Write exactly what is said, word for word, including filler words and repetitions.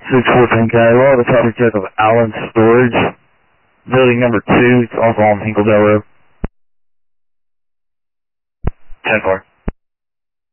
six fourteen K, we're on the traffic check of Allen Storage, building number two, it's also on Hinkledale Road. ten four.